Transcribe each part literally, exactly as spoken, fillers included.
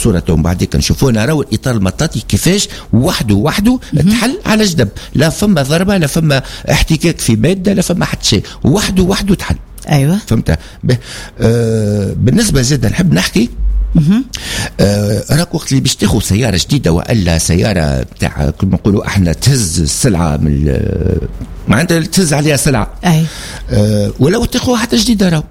الصورة تو بعديك نشوفوها نراو الإطار المطاطي كيفاش وحده وحده تحل على جدب، لا فما ضربة لا فما احتكاك في مادة لا فما حتى شيء، وحده وحده تحل. أيوة فهمت. آه بالنسبة زاد نحب نحكي آه راك وقت اللي باش تاخذ سيارة جديدة وإلا سيارة بتاع كما نقولوا احنا تهز السلعة من معناتها تهز عليها سلعة. أي. آه ولو تاخذ حتى جديدة راهو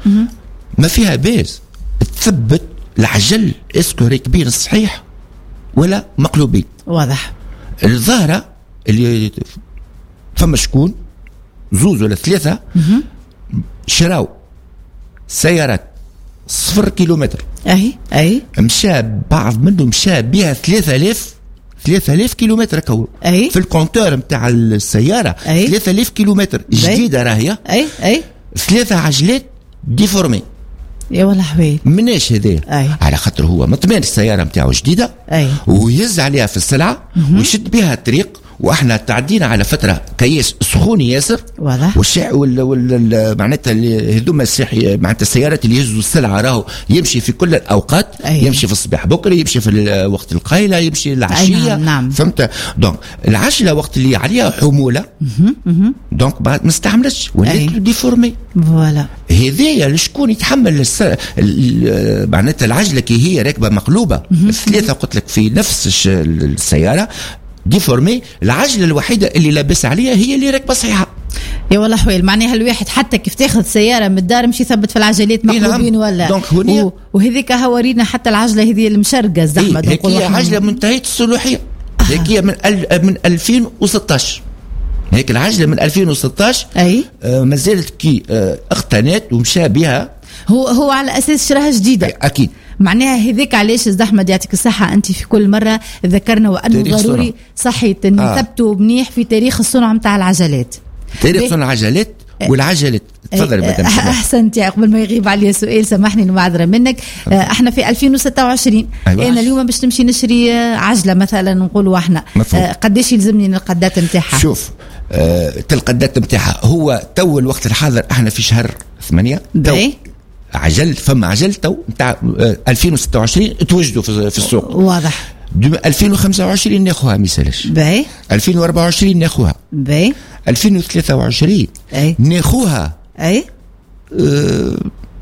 ما فيها باز تثبت العجل اسكو راكبين صحيح ولا مقلوبين. واضح. الظاهرة اللي فما شكون زوز ولا ثلاثة شراو سيارات صفر كيلومتر. اي اي مشى بعض منهم مشى بها ثلاثة آلاف ثلاثة آلاف كيلومتر كو أي. في الكونتور نتاع السيارة ثلاثة آلاف كيلومتر جديدة راهية. اي اي ثلاثة عجلات ديفورمي. يا والله حويل مناش هذا على خاطر هو مطمئن السيارة نتاعو جديدة. أي. ويهز عليها في السلعة ويشد بها الطريق، واحنا تعدينا على فتره كياس سخون ياسر. واضح. والشع وال, وال... معناتها هذوما الساحي معناتها السيارات اللي يهزوا السلعه راهو يمشي في كل الاوقات. أيه. يمشي في الصباح بكري، يمشي في وقت القيله، يمشي العشيه. نعم. نعم. فهمت. دونك العجله وقت اللي عليها حموله دونك بعد ما استعملتش ولات أيه. ديفورمي. فوالا هذايا شكون يتحمل الس... معناتها العجله كي هي راكبه مقلوبه الثلاثه قلت لك في نفس السياره ديفورمي، العجله الوحيده اللي لابس عليها هي اللي راكبه صحيحه. يا والله حويل معناها الواحد حتى كيف تاخذ سياره من الدار مش يثبت في العجلات مقلوبين ولا و... وهذيك هورينا حتى العجله هذه المشرقه الزحمه. هيك هي عجله منتهيه الصلاحيه. هيك هي من ال... من ألفين وستطاش. هيك العجله من ألفين وستطاش. اي آه ما زالت كي آه اقتنت ومشى بها. هو هو على اساس شراها جديده. اكيد. معناها هذيك علاش الزحمه يعطيك الصحه انت في كل مره ذكرنا وانه ضروري صحيح نثبتوا آه. منيح في تاريخ الصنع نتاع العجلات. تاريخ صنع العجلات والعجلات. تفضل مدام. احسنت يا قبل ما يغيب علي سؤال سامحني المعذره منك. آه احنا في ألفين وستة وعشرين. أيوة. انا اليوم باش نمشي نشري عجله مثلا نقولوا احنا آه قداش يلزمني القدات نتاعها؟ شوف آه القدات نتاعها هو تو الوقت الحاضر احنا في شهر ثمانية. عجل فما عجل تو نتاع ألفين وستة وعشرين توجدوا في السوق. واضح. ألفين وخمسة وعشرين ناخوها مثالش. باهي. ألفين وأربعة وعشرين ناخوها. باهي. ألفين وثلاثة وعشرين اي ناخوها. اي أه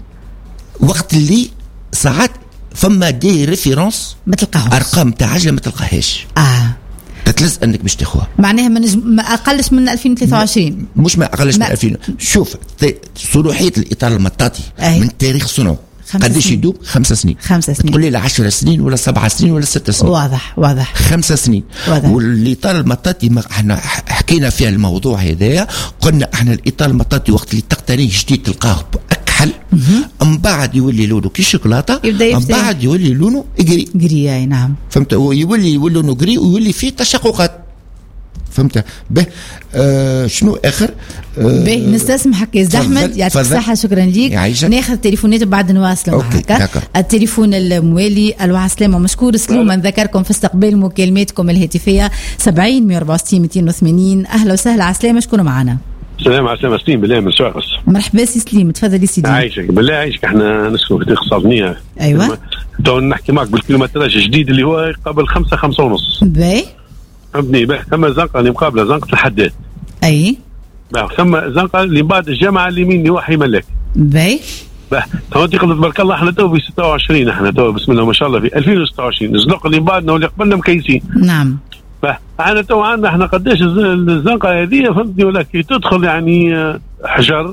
وقت اللي ساعات فما دي ريفيرونس ما تلقاهمش ارقام تاع عجله ما تلقاهاش. اه تتلز انك باش تاخوها معناها ما, نجم... ما اقلش من ألفين وثلاثة وعشرين. مش ما اقلش ما... من ألفين. شوف صلاحيه الاطار المطاطي أي. من تاريخ صنعه قديش يدوم؟ خمس سنين. خمس سنين. تقول لي لا عشر سنين ولا سبع سنين ولا ست سنين. واضح واضح. خمس سنين. واضح. والاطار المطاطي احنا حكينا فيها الموضوع هذايا، قلنا احنا الاطار المطاطي وقت اللي تقتنيه جديد تلقاه اكحل، من بعد يولي لونه كي شوكولاته، من بعد يولي لونه قري. قري اي نعم. فهمت. ويولي يولي لونه قري ويولي فيه تشققات. فهمت. به آه شنو اخر آه به نستسمحك يا زحمد يعطيك الصحه. شكرا ليك. ناخذ تليفونات وبعد نواصلوا معك. التليفون الموالي الو عسلامه مشكور سلوما نذكركم في استقبال مكالماتكم الهاتفيه سبعين مئة وأربعة وستين مئتين وثمانين. اهلا وسهلا عسلامه شكون معنا؟ السلام عليكم. سليم بالله من شاقص. مرحبا سي سليم تفضلي سيدي. عايشك بالله عايشك. احنا نسكن في اقتصادنيه. ايوه تو نحكي معك بالكيلومتراج الجديد اللي هو قبل خمسة خمسة ونص. باهي. فهمتني باه. ثم زنقه اللي مقابله زنقه الحداد. اي باه. ثم زنقه اللي بعد الجامعه اليمين نواحي ملاك. باهي. باه. فهمتي قلت تبارك الله احنا تو في ستة وعشرين. احنا تو بسم الله ما شاء الله في ألفين وستة وعشرين. الزنقه اللي بعدنا واللي قبلنا مكيسين. نعم. باه. احنا تو عندنا احنا قداش الزنقه هذه فهمتني ولا كي تدخل يعني حجر.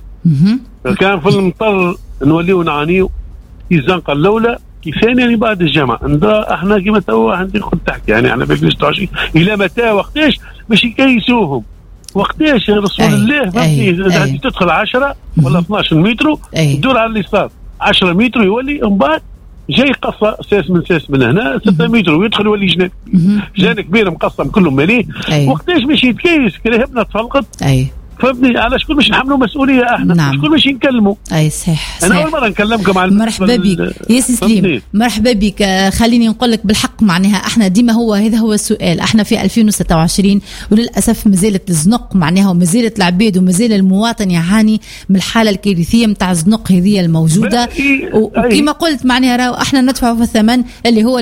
كان في المطر نوليو نعانيو في الزنقه الاولى كي ثانيا اللي بعد الجامعه. احنا كيما تو عندي قلت تحكي يعني احنا في ستة وعشرين الى متى وقتاش باش يكيسوهم؟ وقتاش يا رسول أي. الله فهمتني تدخل عشرة ولا اثناش متر تدور على اليسار عشرة متر يولي من بعد جاي قصه ساس من ساس من هنا ستة متر ويدخل يولي جنان جنان كبير مقسم كله مليه. وقتاش باش يتكيس كي هبنا تفلقت. اي فهمتني على شكون باش نحملوا مسؤوليه احنا. نعم. شكون باش نكلموا. اي صحيح. انا اول مره نكلمكم على مرحبا بك يا سي سليم. مرحبا بك. خليني نقول لك بالحق معناها احنا ديما هو هذا هو السؤال. احنا في ألفين وستة وعشرين وللاسف مازالت الزنق معناها ومازالت العباد ومازال المواطن يعاني من الحاله الكارثيه نتاع الزنق هذه الموجوده. وكما قلت معناها راهو احنا ندفعوا في الثمن اللي هو